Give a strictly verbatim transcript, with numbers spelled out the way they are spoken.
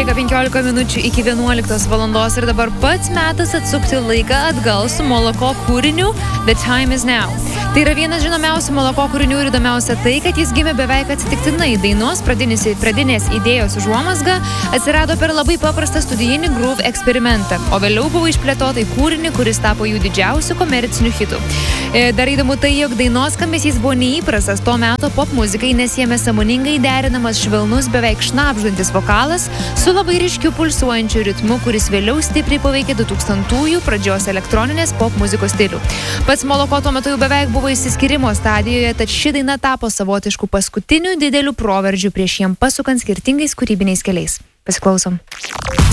Lieka penkiolika minučių iki vienuoliktos valandos ir dabar pats metas atsukti laiką atgal su Moloko kūriniu The Time Is Now. Tai yra vienas žinomiausių Moloko kūrinių ir įdomiausia tai, kad jis gimė beveik atsitiktinai. Dainos pradinės, pradinės idėjos užuomazga atsirado per labai paprastą studijinį groove eksperimentą, o vėliau buvo išplėtota į kūrinį, kuris tapo jų didžiausių komercinių hitų. Dar įdomu tai, jog dainos skambesys buvo neįprastas to meto pop muzikai, nes jame sąmoningai derinamas švelnus, beveik šnabždantis vokalas su labai ryškiu pulsuojančiu ritmu, kuris vėliau stipriai paveikė du tūkstantųjų pradžios elektroninės pop muzikos stilių. Pats Moloko tuo metu jau beveik buvo išsiskyrimo stadijoje, tad ši daina tapo savotišku paskutiniu dideliu proveržiu prieš jiem pasukant skirtingais kūrybiniais keliais. Pasiklausom.